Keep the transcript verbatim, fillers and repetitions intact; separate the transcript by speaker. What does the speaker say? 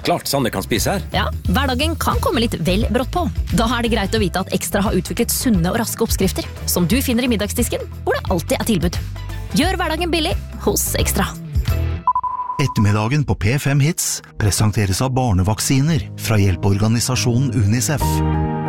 Speaker 1: klart Sander kan spise her.
Speaker 2: Ja, hverdagen kan komme litt vel brått på. Da er det greit å vite at Ekstra har utviklet sunne og raske oppskrifter, som du finner i middagsdisken, hvor det alltid er tilbud. Gjør hverdagen billig hos Ekstra.
Speaker 3: Ettermiddagen på P fem Hits presenteres av barnevaksiner fra hjelpeorganisasjonen UNICEF.